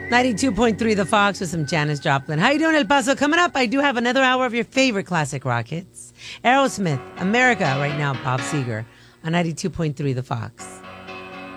92.3 The Fox with some Janis Joplin. How you doing, El Paso? Coming up, I do have another hour of your favorite classic rock hits. Aerosmith, America, right now, Bob Seger on 92.3 The Fox.